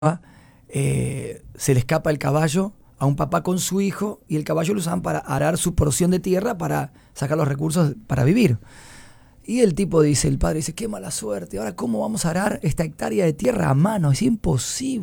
se le escapa el caballo a un papá con su hijo y el caballo lo usaban para arar su porción de tierra para sacar los recursos para vivir. Y el tipo dice, el padre dice, qué mala suerte, ahora cómo vamos a arar esta hectárea de tierra a mano, es imposible.